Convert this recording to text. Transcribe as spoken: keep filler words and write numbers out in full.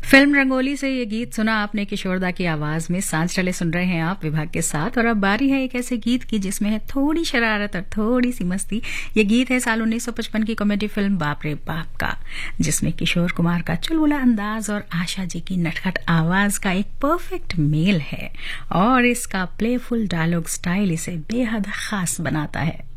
Film rangoli से ये गीत सुना आपने किशोरदा की आवाज में। सांझ चले सुन रहे हैं आप विभाग के साथ, और अब बारी है एक ऐसे गीत की जिसमें है थोड़ी शरारत और थोड़ी सी मस्ती। ये गीत है साल उन्नीस सौ पचपन की कॉमेडी फिल्म बाप रे बाप का, जिसमें किशोर कुमार का चुलबुला अंदाज और आशा जी की नटखट आवाज का एक परफेक्ट मेल है, और इसका प्लेफुल डायलॉग स्टाइल इसे बेहद खास बनाता है।